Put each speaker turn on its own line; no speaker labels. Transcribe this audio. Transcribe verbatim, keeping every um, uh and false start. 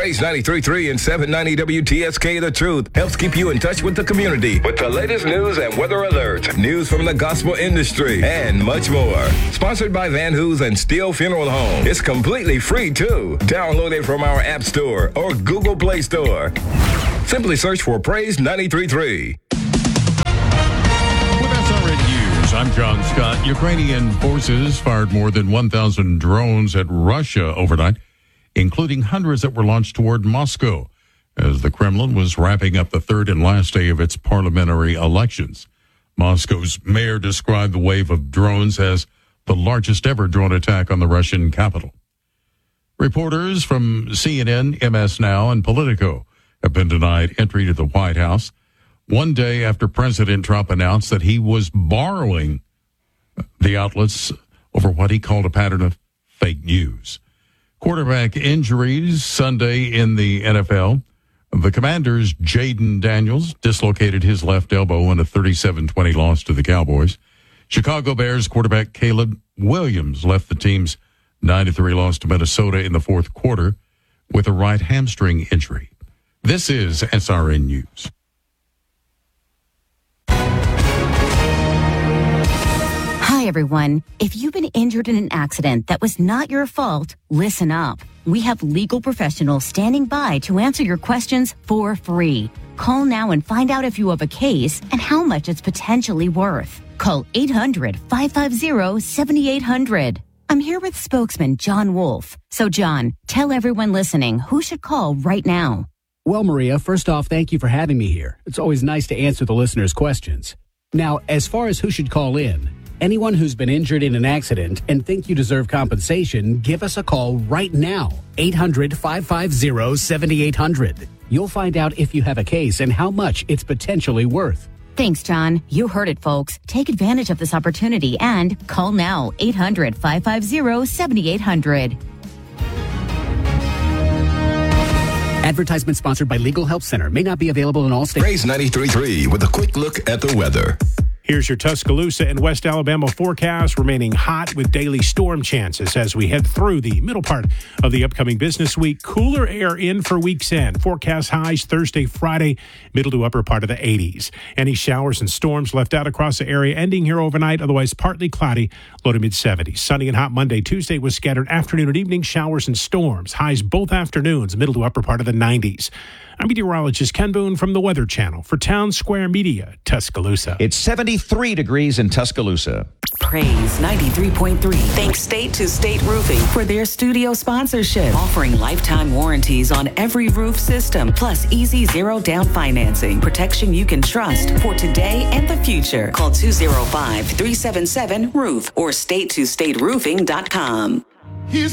Praise ninety-three point three and seven ninety W T S K The Truth helps keep you in touch with the community with the latest news and weather alerts, news from the gospel industry, and much more. Sponsored by Van Hoos and Steele Funeral Home. It's completely free, too. Download it from our App Store or Google Play Store. Simply search for Praise ninety-three point three.
With S R N News, I'm John Scott. Ukrainian forces fired more than one thousand drones at Russia overnight, including hundreds that were launched toward Moscow, as the Kremlin was wrapping up the third and last day of its parliamentary elections. Moscow's mayor described the wave of drones as the largest ever drone attack on the Russian capital. Reporters from C N N, M S Now, and Politico have been denied entry to the White House one day after President Trump announced that he was borrowing the outlets over what he called a pattern of fake news. Quarterback injuries Sunday in the N F L. The Commanders' Jaden Daniels dislocated his left elbow in a thirty-seven twenty loss to the Cowboys. Chicago Bears quarterback Caleb Williams left the team's nine to three loss to Minnesota in the fourth quarter with a right hamstring injury. This is S R N News.
Hi, everyone. If you've been injured in an accident that was not your fault, listen up. We have legal professionals standing by to answer your questions for free. Call now and find out if you have a case and how much it's potentially worth. Call eight hundred, five five zero, seven eight zero zero. I'm here with spokesman John Wolf. So, John, tell everyone listening who should call right now.
Well, Maria, first off, thank you for having me here. It's always nice to answer the listeners' questions. Now, as far as who should call in, anyone who's been injured in an accident and think you deserve compensation, give us a call right now. eight hundred, five five zero, seven eight zero zero. You'll find out if you have a case and how much it's potentially worth.
Thanks, John. You heard it, folks. Take advantage of this opportunity and call now. eight hundred, five five zero, seven eight zero zero.
Advertisement sponsored by Legal Help Center. May not be available in all states.
Praise ninety-three point three with a quick look at the weather.
Here's your Tuscaloosa and West Alabama forecast, remaining hot with daily storm chances as we head through the middle part of the upcoming business week. Cooler air in for week's end. Forecast highs Thursday, Friday, middle to upper part of the eighties. Any showers and storms left out across the area ending here overnight, otherwise partly cloudy, low to mid seventies. Sunny and hot Monday, Tuesday with scattered afternoon and evening showers and storms. Highs both afternoons, middle to upper part of the nineties. I'm meteorologist Ken Boone from the Weather Channel for Town Square Media, Tuscaloosa.
It's seventy-three degrees in Tuscaloosa.
Praise ninety-three point three. Thanks State to State Roofing for their studio sponsorship, offering lifetime warranties on every roof system, plus easy zero down financing, protection you can trust for today and the future. Call two oh five, three seven seven, roof or state to state roofing dot com.